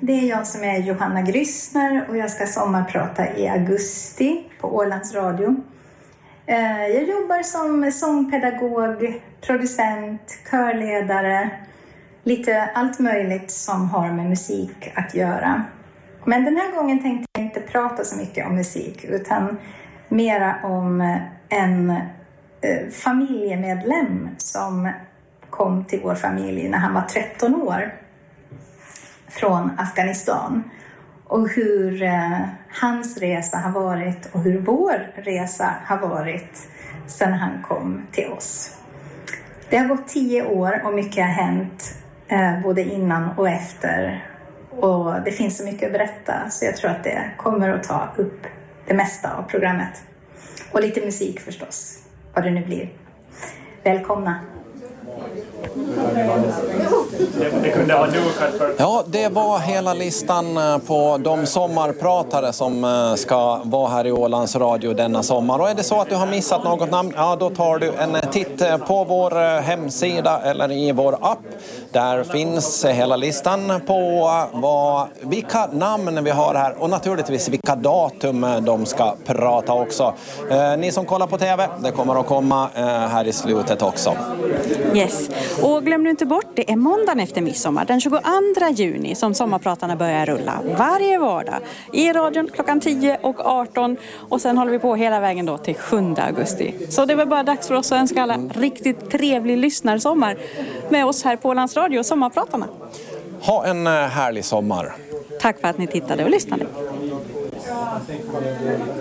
det är jag som är Johanna Grissner och jag ska sommarprata i augusti på Ålands Radio. Jag jobbar som sångpedagog, producent, körledare, lite allt möjligt som har med musik att göra. Men den här gången tänkte jag inte prata så mycket om musik utan mera om en familjemedlem som kom till vår familj när han var 13 år från Afghanistan. Och hur hans resa har varit och hur vår resa har varit sedan han kom till oss. Det har gått 10 år och mycket har hänt både innan och efter. Och det finns så mycket att berätta så jag tror att det kommer att ta upp det mesta av programmet. Och lite musik förstås, vad det nu blir. Välkomna! Ja, det var hela listan på de sommarpratare som ska vara här i Ålands Radio denna sommar. Och är det så att du har missat något namn, ja då tar du en titt på vår hemsida eller i vår app. Där finns hela listan på vilka namn vi har här och naturligtvis vilka datum de ska prata också. Ni som kollar på TV, det kommer att komma här i slutet också. Yes, och glöm nu inte bort, det är måndagen efter midsommar, den 22 juni som sommarpratarna börjar rulla varje vardag i radion klockan 10 och 18 och sen håller vi på hela vägen då till 7 augusti. Så det är väl bara dags för oss att önska alla riktigt trevlig lyssnarsommar med oss här på Ålands Radio och sommarpratarna. Ha en härlig sommar. Tack för att ni tittade och lyssnade.